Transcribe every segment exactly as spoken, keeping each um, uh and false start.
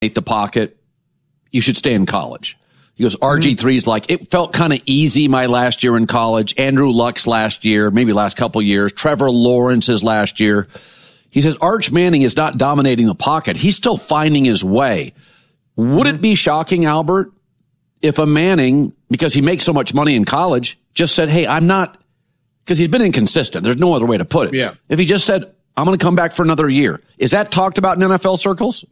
the pocket, you should stay in college. He goes, R G three's like, it felt kind of easy my last year in college. Andrew Luck's last year, maybe last couple years. Trevor Lawrence's last year. He says, Arch Manning is not dominating the pocket. He's still finding his way. Would it be shocking, Albert, if a Manning, because he makes so much money in college, just said, hey, I'm not, because he's been inconsistent. There's no other way to put it. Yeah. If he just said, I'm going to come back for another year. Is that talked about in N F L circles?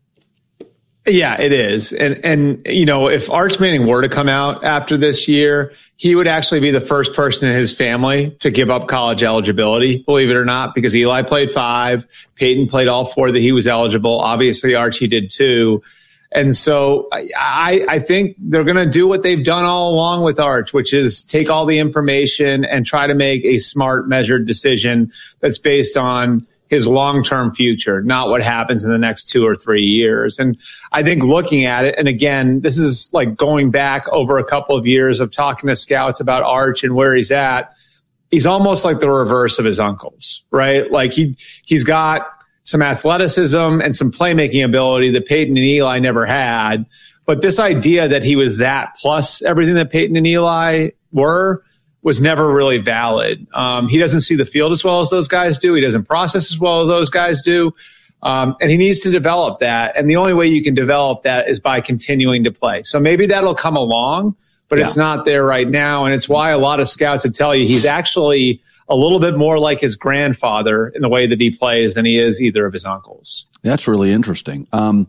Yeah, it is. And, and, you know, if Arch Manning were to come out after this year, he would actually be the first person in his family to give up college eligibility, believe it or not, because Eli played five, Peyton played all four that he was eligible. Obviously, Archie did too. And so I, I think they're going to do what they've done all along with Arch, which is take all the information and try to make a smart, measured decision that's based on his long-term future, not what happens in the next two or three years. And I think looking at it, and again, this is like going back over a couple of years of talking to scouts about Arch and where he's at. He's almost like the reverse of his uncles, right? Like he, he's got some athleticism and some playmaking ability that Peyton and Eli never had. But this idea that he was that plus everything that Peyton and Eli were was never really valid. Um, he doesn't see the field as well as those guys do. He doesn't process as well as those guys do. Um, and he needs to develop that. And the only way you can develop that is by continuing to play. So maybe that'll come along, but yeah. It's not there right now. And it's why a lot of scouts would tell you he's actually a little bit more like his grandfather in the way that he plays than he is either of his uncles. That's really interesting. Um,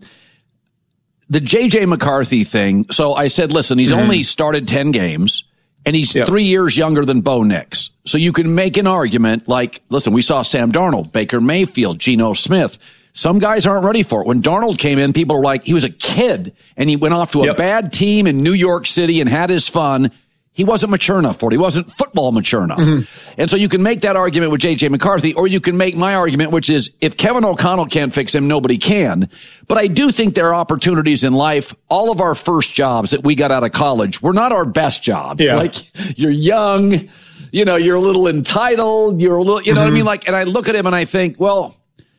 the J J McCarthy thing. So I said, listen, he's mm-hmm. only started ten games. And he's yep. three years younger than Bo Nix. So you can make an argument like, listen, we saw Sam Darnold, Baker Mayfield, Geno Smith. Some guys aren't ready for it. When Darnold came in, people were like, he was a kid and he went off to a yep. bad team in New York City and had his fun. He wasn't mature enough for it. He wasn't football mature enough. Mm-hmm. And so you can make that argument with J J McCarthy, or you can make my argument, which is if Kevin O'Connell can't fix him, nobody can. But I do think there are opportunities in life. All of our first jobs that we got out of college were not our best jobs. Yeah. Like you're young, you know, you're a little entitled, you're a little, you know mm-hmm. what I mean? Like, and I look at him and I think, well,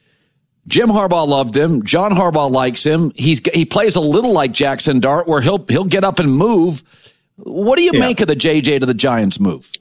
Jim Harbaugh loved him. John Harbaugh likes him. He's, he plays a little like Jackson Dart where he'll, he'll get up and move. What do you yeah. make of the J J to the Giants move?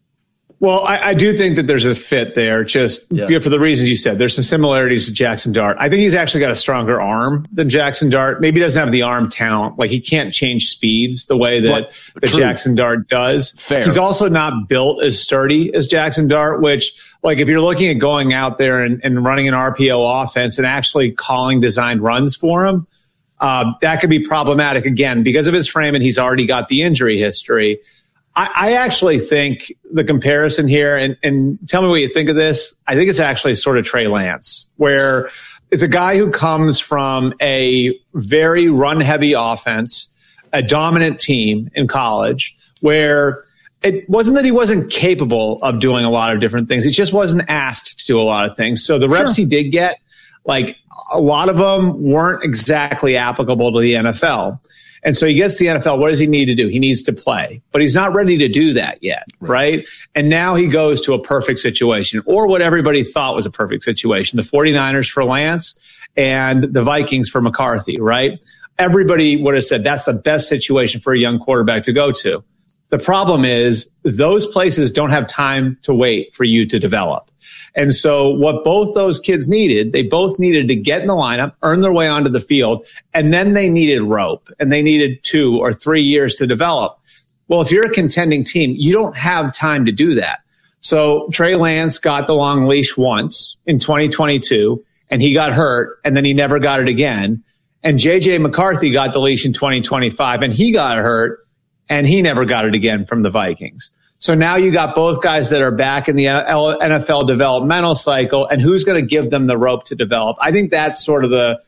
Well, I, I do think that there's a fit there, just yeah. you know, for the reasons you said. There's some similarities to Jackson Dart. I think he's actually got a stronger arm than Jackson Dart. Maybe he doesn't have the arm talent. Like he can't change speeds the way that, that Jackson Dart does. Fair. He's also not built as sturdy as Jackson Dart, which like if you're looking at going out there and, and running an R P O offense and actually calling designed runs for him, Uh, that could be problematic again because of his frame and he's already got the injury history. I, I actually think the comparison here, and, and tell me what you think of this. I think it's actually sort of Trey Lance, where it's a guy who comes from a very run heavy offense, a dominant team in college where it wasn't that he wasn't capable of doing a lot of different things. He just wasn't asked to do a lot of things. So the reps sure. he did get, like a lot of them weren't exactly applicable to the N F L. And so he gets to the N F L. What does he need to do? He needs to play, but he's not ready to do that yet. Right. right? And now he goes to a perfect situation, or what everybody thought was a perfect situation. The 49ers for Lance and the Vikings for McCarthy, right? Everybody would have said that's the best situation for a young quarterback to go to. The problem is those places don't have time to wait for you to develop. And so what both those kids needed, they both needed to get in the lineup, earn their way onto the field, and then they needed rope, and they needed two or three years to develop. Well, if you're a contending team, you don't have time to do that. So Trey Lance got the long leash once in twenty twenty-two, and he got hurt, and then he never got it again. And J J McCarthy got the leash in twenty twenty-five, and he got hurt, and he never got it again from the Vikings. So now you got both guys that are back in the N F L developmental cycle, and who's going to give them the rope to develop? I think that's sort of the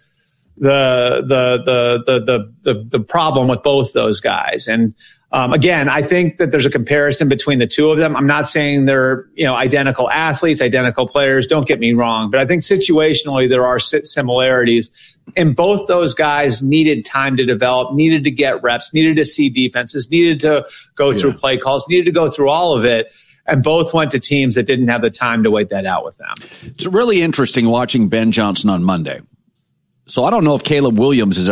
the the the the the the, the problem with both those guys. And um, again, I think that there's a comparison between the two of them. I'm not saying they're you know identical athletes, identical players. Don't get me wrong, but I think situationally there are similarities. And both those guys needed time to develop, needed to get reps, needed to see defenses, needed to go yeah. through play calls, needed to go through all of it. And both went to teams that didn't have the time to wait that out with them. It's really interesting watching Ben Johnson on Monday. So I don't know if Caleb Williams is